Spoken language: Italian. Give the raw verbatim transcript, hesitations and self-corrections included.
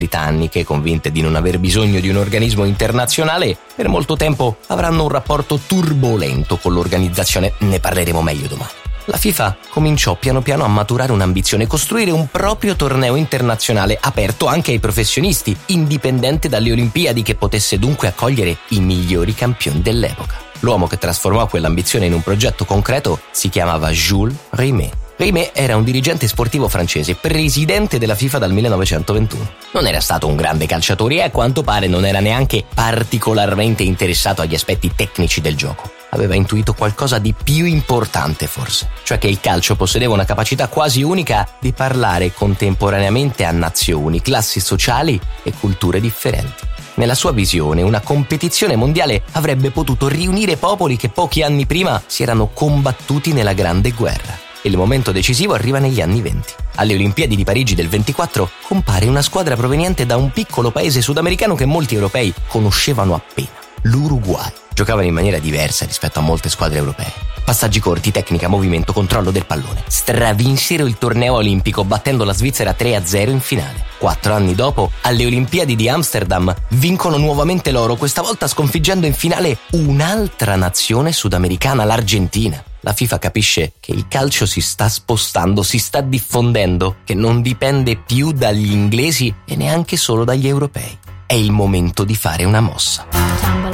britanniche, convinte di non aver bisogno di un organismo internazionale, per molto tempo avranno un rapporto turbolento con l'organizzazione. Ne parleremo meglio domani. La FIFA cominciò piano piano a maturare un'ambizione, costruire un proprio torneo internazionale aperto anche ai professionisti, indipendente dalle Olimpiadi, che potesse dunque accogliere i migliori campioni dell'epoca. L'uomo che trasformò quell'ambizione in un progetto concreto si chiamava Jules Rimet. Rimet era un dirigente sportivo francese, presidente della FIFA dal millenovecentoventuno. Non era stato un grande calciatore e a quanto pare non era neanche particolarmente interessato agli aspetti tecnici del gioco. Aveva intuito qualcosa di più importante forse, cioè che il calcio possedeva una capacità quasi unica di parlare contemporaneamente a nazioni, classi sociali e culture differenti. Nella sua visione, una competizione mondiale avrebbe potuto riunire popoli che pochi anni prima si erano combattuti nella Grande Guerra. Il momento decisivo arriva negli anni venti. Alle Olimpiadi di Parigi del ventiquattro compare una squadra proveniente da un piccolo paese sudamericano che molti europei conoscevano appena, l'Uruguay. Giocavano in maniera diversa rispetto a molte squadre europee. Passaggi corti, tecnica, movimento, controllo del pallone. Stravinsero il torneo olimpico battendo la Svizzera tre a zero in finale. Quattro anni dopo, alle Olimpiadi di Amsterdam, vincono nuovamente l'oro, questa volta sconfiggendo in finale un'altra nazione sudamericana, l'Argentina. La FIFA capisce che il calcio si sta spostando, si sta diffondendo, che non dipende più dagli inglesi e neanche solo dagli europei. È il momento di fare una mossa.